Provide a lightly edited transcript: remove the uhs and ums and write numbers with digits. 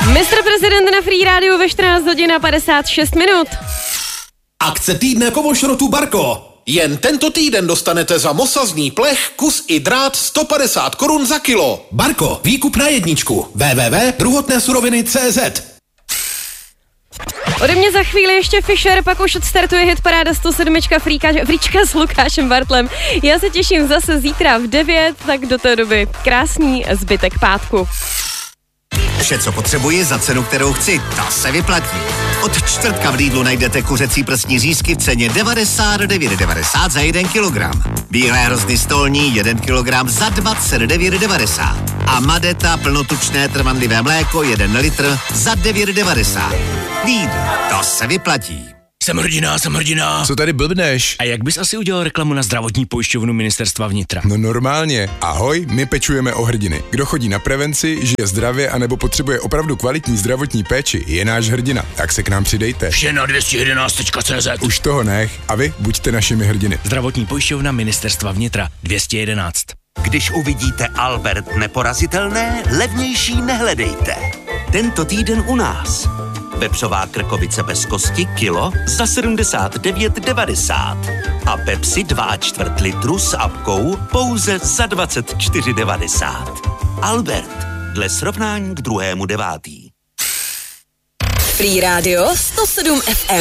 Mistr prezident na Free Rádiu ve 14 hodin a 56 minut. Akce týdne kovošrotu Barko. Jen tento týden dostanete za mosazný plech, kus i drát 150 korun za kilo. Barko, výkup na jedničku. www.druhotnésuroviny.cz. Ode mě za chvíli ještě Fisher, pak už odstartuje hitparáda 107. Fríčka s Lukášem Bartlem. Já se těším zase zítra v 9, tak do té doby krásný zbytek pátku. Vše, co potřebuji za cenu, kterou chci, to se vyplatí. Od čtvrtka v Lidlu najdete kuřecí prsní řízky v ceně 99,90 za 1 kilogram. Bílé hrozny stolní 1 kilogram za 29,90. A Madeta plnotučné trvanlivé mléko 1 litr za 9,90. Lidl, to se vyplatí. Jsem hrdina. Co tady blbneš? A jak bys asi udělal reklamu na zdravotní pojišťovnu Ministerstva vnitra? No normálně. Ahoj, my pečujeme o hrdiny. Kdo chodí na prevenci, žije zdravě anebo potřebuje opravdu kvalitní zdravotní péči, je náš hrdina. Tak se k nám přidejte. Vše na 211.cz. Už toho nech a vy buďte našimi hrdiny. Zdravotní pojišťovna Ministerstva vnitra 211. Když uvidíte Albert neporazitelné, levnější nehledejte. Tento týden u nás. Vepřová krkovice bez kosti kilo za 79,90 a Pepsi 2,4 litru s apkou pouze za 24,90. Albert, dle srovnání k 2.9. Free Radio 107 FM.